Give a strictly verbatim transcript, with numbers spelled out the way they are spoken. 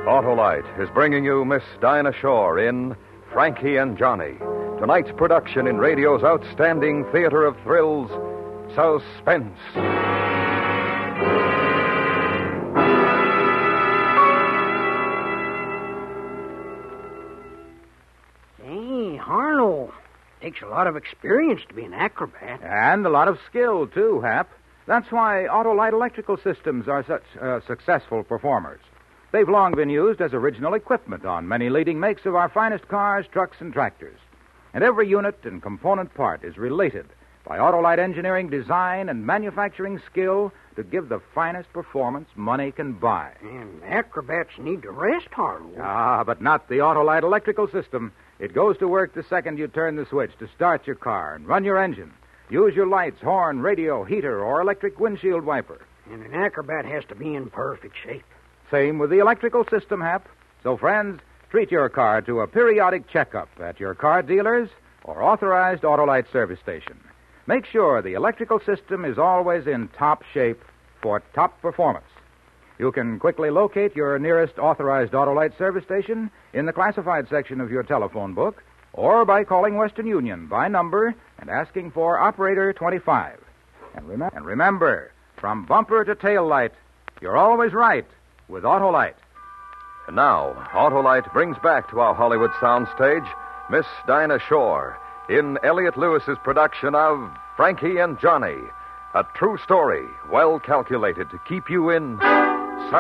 Autolite is bringing you Miss Dinah Shore in Frankie and Johnny. Tonight's production in radio's outstanding theater of thrills, Suspense. Hey, Harlow. Takes a lot of experience to be an acrobat. And a lot of skill, too, Hap. That's why Autolite electrical systems are such uh, successful performers. They've long been used as original equipment on many leading makes of our finest cars, trucks, and tractors. And every unit and component part is related by Autolite engineering design and manufacturing skill to give the finest performance money can buy. And acrobats need to rest, Harlow. Ah, but not the Autolite electrical system. It goes to work the second you turn the switch to start your car and run your engine. Use your lights, horn, radio, heater, or electric windshield wiper. And an acrobat has to be in perfect shape. Same with the electrical system, Hap. So, friends, treat your car to a periodic checkup at your car dealers or authorized Autolite service station. Make sure the electrical system is always in top shape for top performance. You can quickly locate your nearest authorized Autolite service station in the classified section of your telephone book or by calling Western Union by number and asking for Operator twenty-five. And, rem- and remember, from bumper to tail light, you're always right with Autolite. And now, Autolite brings back to our Hollywood soundstage Miss Dinah Shore in Elliott Lewis's production of Frankie and Johnny, a true story well calculated to keep you in